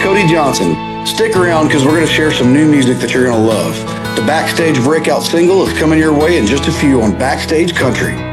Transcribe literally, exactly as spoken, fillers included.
Cody Johnson. Stick around because we're going to share some new music that you're going to love. The Backstage breakout single is coming your way in just a few on Backstage Country.